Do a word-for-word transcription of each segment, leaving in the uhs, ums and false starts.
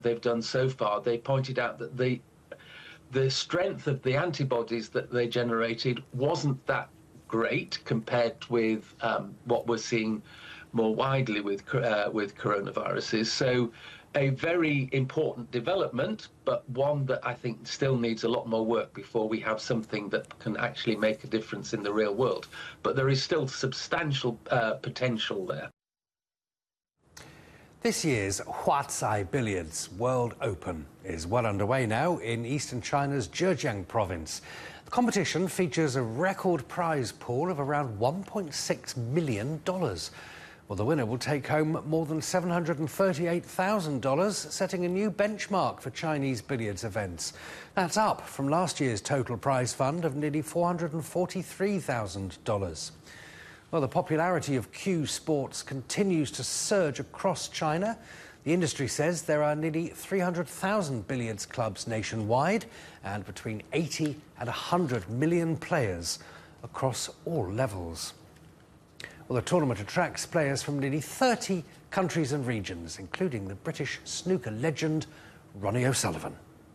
they've done so far, they pointed out that the the strength of the antibodies that they generated wasn't that great compared with um, what we're seeing more widely with uh, with coronaviruses. So a very important development, but one that I think still needs a lot more work before we have something that can actually make a difference in the real world. But there is still substantial uh, potential there. This year's Huatai Billiards World Open is well underway now in eastern China's Zhejiang province. The competition features a record prize pool of around one point six million dollars. Well, the winner will take home more than seven hundred thirty-eight thousand dollars, setting a new benchmark for Chinese billiards events. That's up from last year's total prize fund of nearly four hundred forty-three thousand dollars. Well, the popularity of cue sports continues to surge across China. The industry says there are nearly three hundred thousand billiards clubs nationwide and between eighty and one hundred million players across all levels. Well, the tournament attracts players from nearly thirty countries and regions, including the British snooker legend Ronnie O'Sullivan.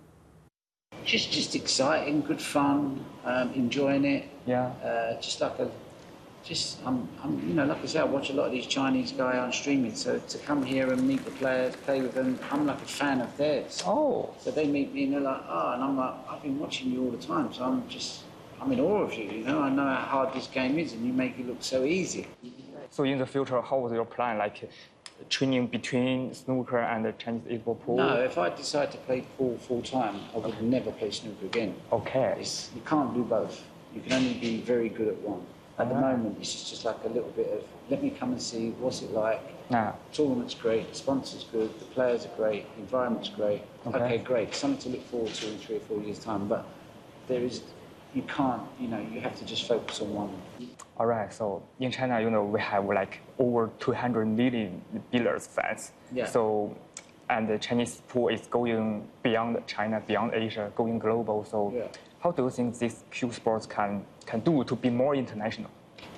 Just, just exciting, good fun, um, enjoying it. Yeah. Uh, just like a, just I'm, I'm, you know, like I say, I watch a lot of these Chinese guys on streaming. So to come here and meet the players, play with them, I'm like a fan of theirs. Oh. So they meet me and they're like, oh, and I'm like, I've been watching you all the time, so I'm just. I'm in awe of you, you know, I know how hard this game is and you make it look so easy. So in the future, how was your plan, like training between snooker and the Chinese eight-ball pool? No, if I decide to play pool full-time, I would never play snooker again. Okay. It's, you can't do both. You can only be very good at one. At Ah. the moment, it's just, just like a little bit of, let me come and see what's it like. Ah. Tournament's great, the sponsor's good, the players are great, the environment's great. Okay. Okay, great, something to look forward to in three or four years' time, but there is, you can't, you know, you have to just focus on one. All right, so in China, you know, we have like over two hundred million billiards fans. Yeah. So, and the Chinese pool is going beyond China, beyond Asia, going global. So, Yeah. how do you think this cue sports can, can do to be more international?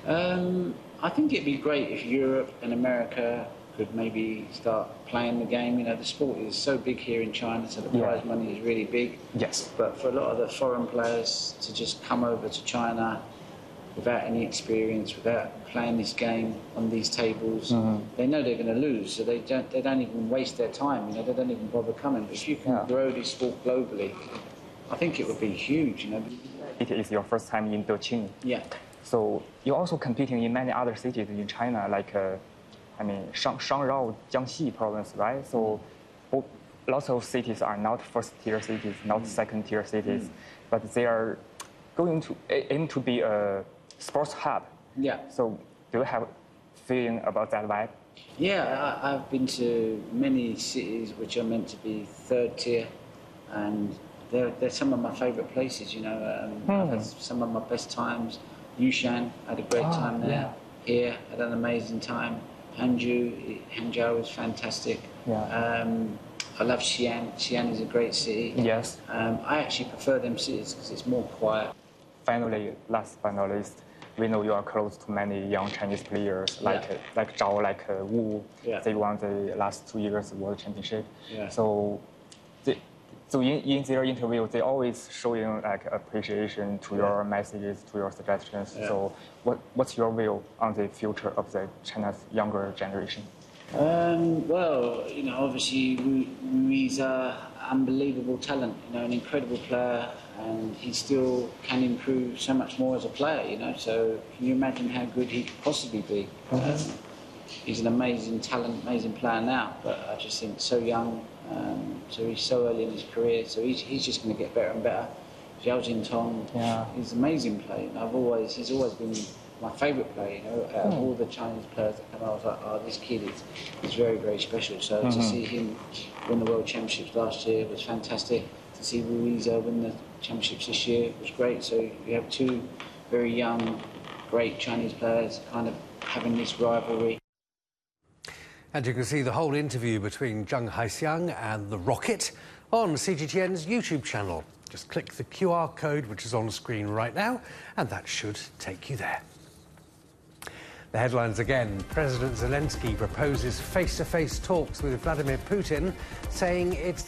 Um, I think it'd be great if Europe and America could maybe start playing the game. You know, the sport is so big here in China, so the Yeah. prize money is really big. Yes. But for a lot of the foreign players to just come over to China without any experience, without playing this game on these tables, Mm-hmm. they know they're going to lose, so they don't they don't even waste their time. You know, they don't even bother coming. But if you can Yeah. grow this sport globally, I think it would be huge. You know. It is your first time in Deqing. Yeah. So you're also competing in many other cities in China, like, uh, I mean, Shang Shangrao, Jiangxi province, right? So both, lots of cities are not first-tier cities, not second-tier cities, Mm. but they are going to aim to be a sports hub. Yeah. So do you have feeling about that vibe? Yeah, I, I've been to many cities which are meant to be third tier, and they're, they're some of my favourite places, you know. Um, I've had some of my best times. Yushan, had a great Ah, time there. yeah. Here, had an amazing time. Hangzhou, Hangzhou was fantastic. Yeah. Um, I love Xi'an. Xi'an is a great city. Yes. Um, I actually prefer them cities because it's more quiet. Finally, last but not least, we know you are close to many young Chinese players, like Yeah. uh, like Zhao, like uh, Wu. Yeah. They won the last two years World Championship. Yeah. So, they, so in, in their interview, they always showing like appreciation to Yeah. your messages, to your suggestions. Yeah. So, what what's your view on the future of the China's younger generation? Um, well, you know, obviously Wu- Wui's an unbelievable talent, you know, an incredible player, and he still can improve so much more as a player, you know, so can you imagine how good he could possibly be? Um, he's an amazing talent, amazing player now, but I just think so young, um, so he's so early in his career, so he's, he's just going to get better and better. Xiao Jintong, Yeah. he's an amazing player, and I've always, he's always been my favourite player, you know, out of all the Chinese players that come out, I was like, oh, this kid is, is very, very special. So to see him win the World Championships last year was fantastic. To see Ruiza win the Championships this year was great. So you have two very young, great Chinese players kind of having this rivalry. And you can see the whole interview between Zheng Haixiang and the Rocket on C G T N's YouTube channel. Just click the Q R code which is on screen right now, and that should take you there. The headlines again. President Zelensky proposes face-to-face talks with Vladimir Putin, saying it's